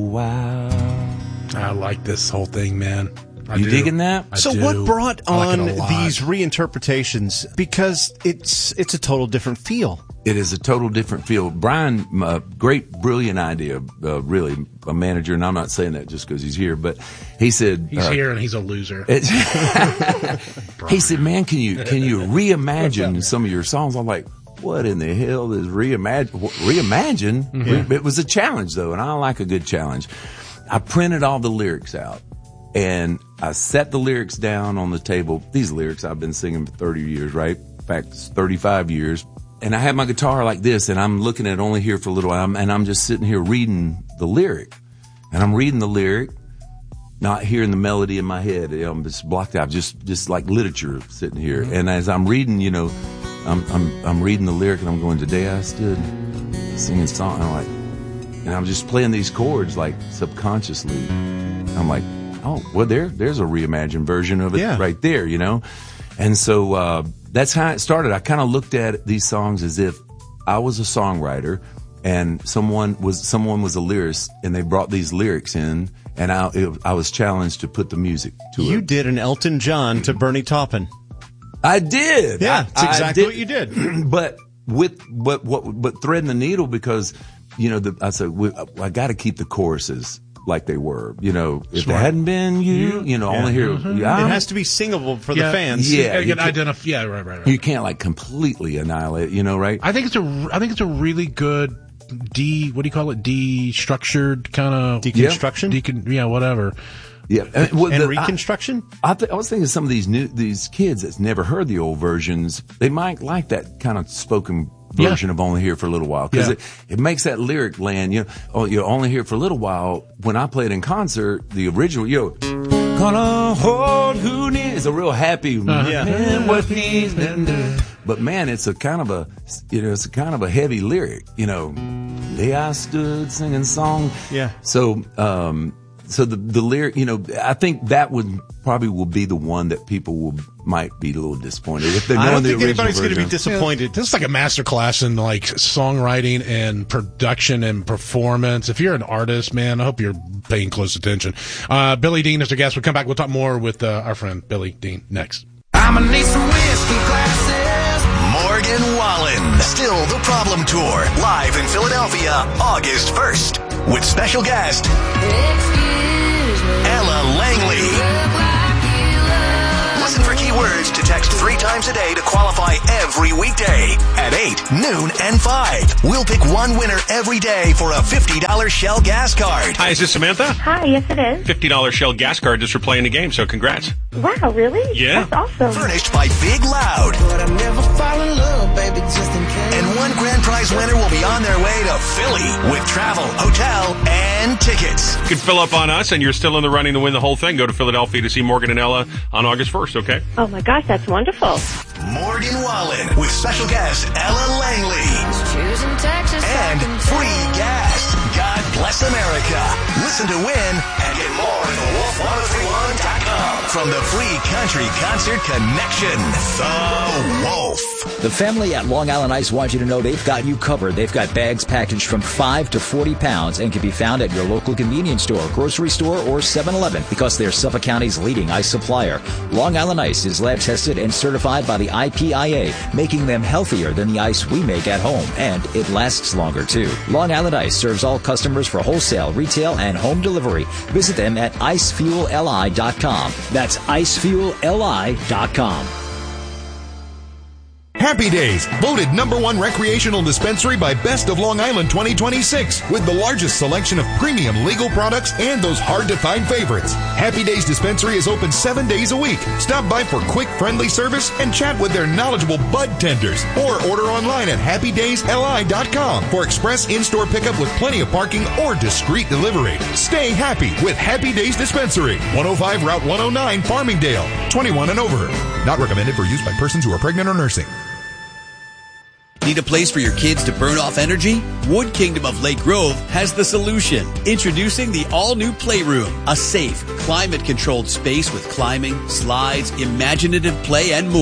while. I like this whole thing, man. You digging that? So what brought on these reinterpretations? Because it's a total different feel. It is a total different feel. Brian, great, brilliant idea, really, a manager, and I'm not saying that just because he's here, but he said... He's here and he's a loser. He said, man, can you reimagine some of your songs? I'm like, what in the hell is reimagine? Mm-hmm. It was a challenge, though, and I like a good challenge. I printed all the lyrics out. And I set the lyrics down on the table. These lyrics I've been singing for 30 years, right? In fact, it's 35 years. And I had my guitar like this, and I'm looking at Only Here for a Little While, and I'm just sitting here reading the lyric. And I'm reading the lyric, not hearing the melody in my head. I'm just blocked out, just like literature sitting here. Mm-hmm. And as I'm reading, I'm reading the lyric, and I'm going, today I stood singing a song. And I'm just playing these chords like subconsciously. I'm like, oh, well, there's a reimagined version of it right there, And so that's how it started. I kind of looked at these songs as if I was a songwriter and someone was a lyricist, and they brought these lyrics in, and I was challenged to put the music to it. You did an Elton John to Bernie Taupin. I did. Yeah, that's exactly what you did. But threading the needle, because I said I got to keep the choruses like they were, if it hadn't been you, only here. Mm-hmm. It has to be singable for the fans. Yeah, right. You can't like completely annihilate, right? I think it's a really good destructured kind of deconstruction. Whatever. Yeah, and reconstruction. I was thinking some of these kids that's never heard the old versions, they might like that kind of spoken version of Only Here for a Little While, because it makes that lyric land. You're only here for a little while. When I played in concert, the original, gonna hold who needs, a real happy man what needs. But man, it's a kind of a heavy lyric. Day I stood singing song. Yeah. So the lyric, I think that will be the one that people might be a little disappointed if they're knowing the original version. I don't think anybody's going to be disappointed. This is like a masterclass in like songwriting and production and performance. If you're an artist, man, I hope you're paying close attention. Billy Dean is our guest. We'll come back. We'll talk more with our friend Billy Dean next. I'm gonna need some whiskey glasses. Morgan Wallen, Still the Problem Tour, live in Philadelphia, August 1st, with special guest Ella Langley. Listen for keywords to text 3 times a day to qualify every weekday at 8, noon, and 5. We'll pick one winner every day for a $50 Shell gas card. Hi, is this Samantha? Hi, yes it is. $50 Shell gas card just for playing the game, so congrats. Wow, really? Yeah. That's awesome. Furnished by Big Loud. But I never fall in love, baby, just in case. And one grand prize winner will be on their way to Philly with travel, hotel, and tickets. You can fill up on us, and you're still in the running to win the whole thing. Go to Philadelphia to see Morgan and Ella on August 1st, okay? Oh my gosh, that's wonderful. Morgan Wallen with special guest Ella Langley. And free gas. God bless America. Listen to win and get more at thewolf1031.com. From the Free Country Concert Connection, The Wolf. The family at Long Island Ice wants you to know they've got you covered. They've got bags packaged from 5 to 40 pounds and can be found at your local convenience store, grocery store, or 7-Eleven because they're Suffolk County's leading ice supplier. Long Island Ice is lab tested and certified by the IPIA, making them healthier than the ice we make at home, and it lasts longer too. Long Island Ice serves all customers for wholesale, retail, and home delivery. Visit them at icefuelli.com. That's icefuelli.com. Happy Days, voted #1 recreational dispensary by Best of Long Island 2026, with the largest selection of premium legal products and those hard-to-find favorites. Happy Days Dispensary is open 7 days a week. Stop by for quick, friendly service and chat with their knowledgeable bud tenders, or order online at happydaysli.com for express in-store pickup with plenty of parking or discreet delivery. Stay happy with Happy Days Dispensary, 105 Route 109, Farmingdale, 21 and over. Not recommended for use by persons who are pregnant or nursing. Need a place for your kids to burn off energy? Wood Kingdom of Lake Grove has the solution. Introducing the all-new Playroom, a safe, climate-controlled space with climbing, slides, imaginative play, and more.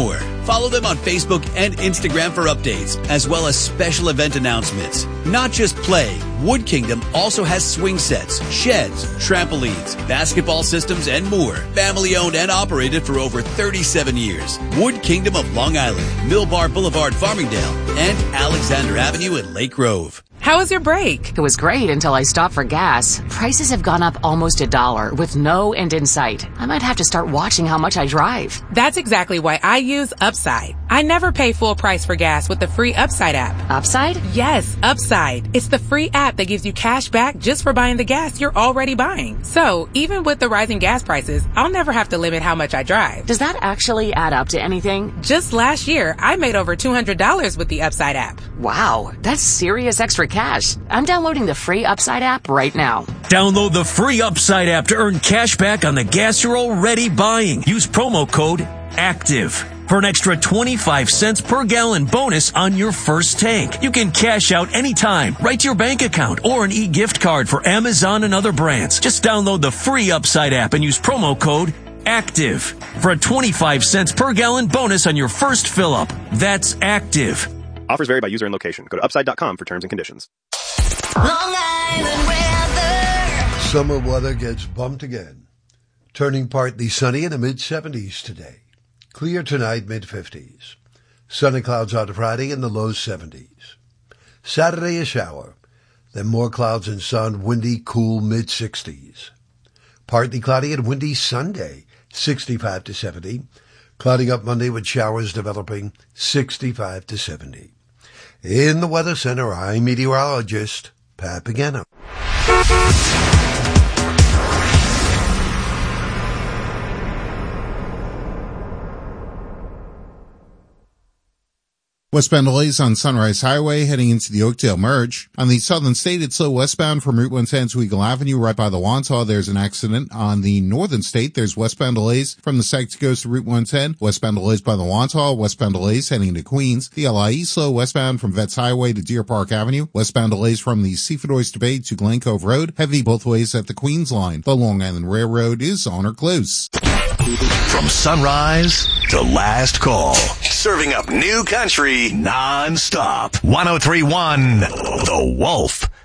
Follow them on Facebook and Instagram for updates, as well as special event announcements. Not just play, Wood Kingdom also has swing sets, sheds, trampolines, basketball systems, and more. Family owned and operated for over 37 years. Wood Kingdom of Long Island, Millbar Boulevard, Farmingdale, and Alexander Avenue in Lake Grove. How was your break? It was great until I stopped for gas. Prices have gone up almost $1 with no end in sight. I might have to start watching how much I drive. That's exactly why I use Upside. I never pay full price for gas with the free Upside app. Upside? Yes, Upside. It's the free app that gives you cash back just for buying the gas you're already buying. So, even with the rising gas prices, I'll never have to limit how much I drive. Does that actually add up to anything? Just last year, I made over $200 with the Upside app. Wow, that's serious extra cash. I'm downloading the free Upside app right now. Download the free Upside app to earn cash back on the gas you're already buying. Use promo code ACTIVE for an extra 25 cents per gallon bonus on your first tank. You can cash out anytime, right to your bank account, or an e-gift card for Amazon and other brands. Just download the free Upside app and use promo code ACTIVE for a 25 cents per gallon bonus on your first fill up. That's ACTIVE. Offers vary by user and location. Go to upside.com for terms and conditions. Long Island weather. Summer weather gets bumped again. Turning partly sunny in the mid-70s today. Clear tonight, mid-50s. Sunny clouds out Friday in the low 70s. Saturday a shower. Then more clouds and sun, windy, cool mid-60s. Partly cloudy and windy Sunday, 65 to 70. Clouding up Monday with showers developing, 65 to 70. In the Weather Center, I'm meteorologist Pat Pagano. Westbound delays on Sunrise Highway heading into the Oakdale merge. On the southern state, it's slow westbound from Route 110 to Eagle Avenue right by the Wantagh. There's an accident. On the northern state, there's westbound delays from the Secticos to Route 110. Westbound delays by the Wantagh. Westbound delays heading to Queens. The LIE slow westbound from Vets Highway to Deer Park Avenue. Westbound delays from the Seaford Oyster Bay to Glen Cove Road. Heavy both ways at the Queens line. The Long Island Railroad is on or close. From sunrise to last call, serving up new country non-stop. 103.1 The Wolf.